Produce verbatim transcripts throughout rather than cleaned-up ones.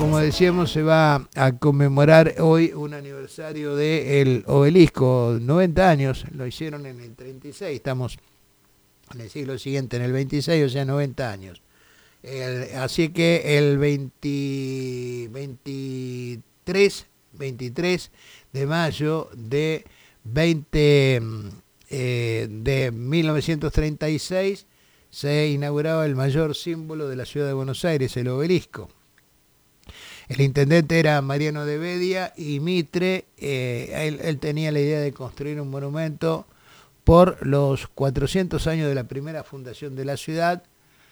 como decíamos, se va a conmemorar hoy un aniversario del obelisco, noventa años, lo hicieron en el treinta y seis, estamos en el siglo siguiente, en el veintiséis, o sea, noventa años. El, así que el veinte, veintitrés, veintitrés de mayo de, veinte, eh, de mil novecientos treinta y seis se inauguraba el mayor símbolo de la ciudad de Buenos Aires, el obelisco. El intendente era Mariano de Bedia y Mitre, eh, él, él tenía la idea de construir un monumento por los cuatrocientos años de la primera fundación de la ciudad,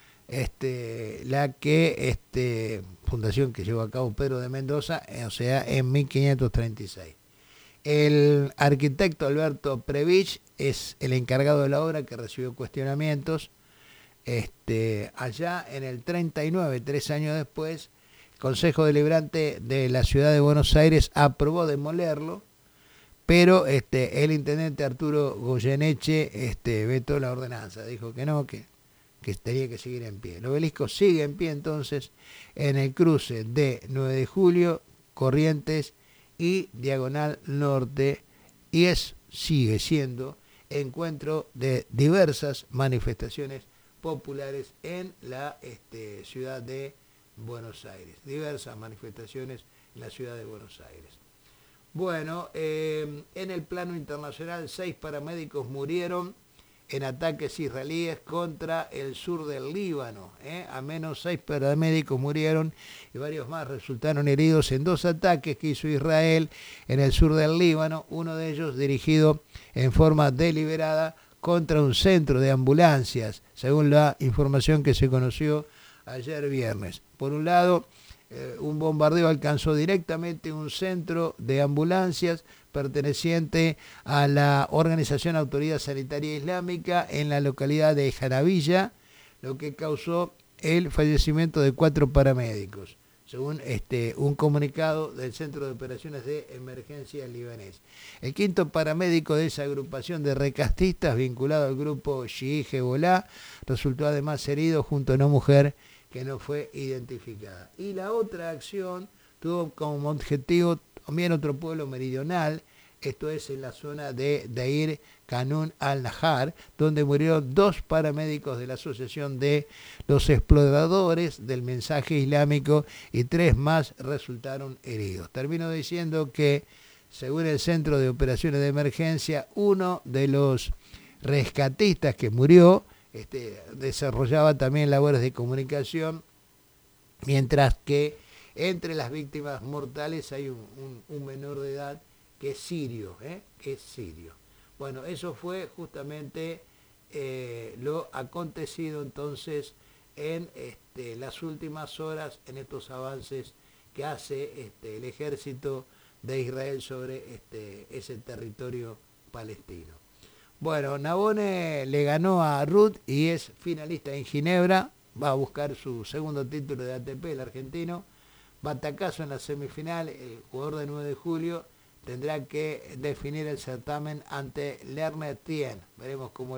este, la que, este, fundación que llevó a cabo Pedro de Mendoza, o sea, en mil quinientos treinta y seis. El arquitecto Alberto Previch es el encargado de la obra, que recibió cuestionamientos. Este, allá en el treinta y nueve, tres años después, el Consejo Deliberante de la Ciudad de Buenos Aires aprobó demolerlo, pero este, el intendente Arturo Goyeneche este, vetó la ordenanza, dijo que no, que, que tenía que seguir en pie. El obelisco sigue en pie entonces en el cruce de nueve de julio, Corrientes y Diagonal Norte, y es, sigue siendo encuentro de diversas manifestaciones populares en la este, ciudad de Buenos Aires. Diversas manifestaciones en la ciudad de Buenos Aires. Bueno, eh, en el plano internacional, seis paramédicos murieron en ataques israelíes contra el sur del Líbano. ¿eh? A menos seis paramédicos murieron y varios más resultaron heridos en dos ataques que hizo Israel en el sur del Líbano, uno de ellos dirigido en forma deliberada contra un centro de ambulancias, según la información que se conoció ayer viernes. Por un lado, eh, un bombardeo alcanzó directamente un centro de ambulancias perteneciente a la Organización Autoridad Sanitaria Islámica en la localidad de Jarabilla, lo que causó el fallecimiento de cuatro paramédicos, según este, un comunicado del Centro de Operaciones de Emergencia libanés. El quinto paramédico de esa agrupación de recastistas vinculado al grupo Shií Hezbollah resultó además herido junto a una mujer que no fue identificada. Y la otra acción tuvo como objetivo también otro pueblo meridional, esto es en la zona de Deir Kanun al-Nahar, donde murieron dos paramédicos de la Asociación de los Exploradores del Mensaje Islámico y tres más resultaron heridos. Termino diciendo que, según el Centro de Operaciones de Emergencia, uno de los rescatistas que murió este, desarrollaba también labores de comunicación, mientras que entre las víctimas mortales hay un, un, un menor de edad que es sirio, ¿eh? que es sirio. Bueno, eso fue justamente eh, lo acontecido entonces en este, las últimas horas, en estos avances que hace este, el ejército de Israel sobre este, ese territorio palestino. Bueno, Nabone le ganó a Ruth y es finalista en Ginebra, va a buscar su segundo título de A T P, el argentino. Batacazo en la semifinal, el jugador de nueve de julio tendrá que definir el certamen ante Lerner Tien. Veremos cómo